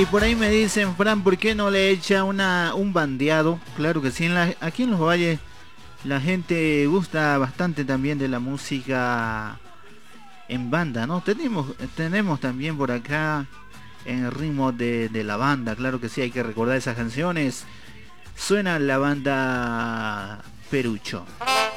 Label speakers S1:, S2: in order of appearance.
S1: Y por ahí me dicen, Fran, ¿por qué no le echa un bandeado? Claro que sí, aquí en los valles la gente gusta bastante también de la música en banda, ¿no? Tenemos también por acá en el ritmo de la banda, claro que sí, hay que recordar esas canciones. Suena la banda Perucho.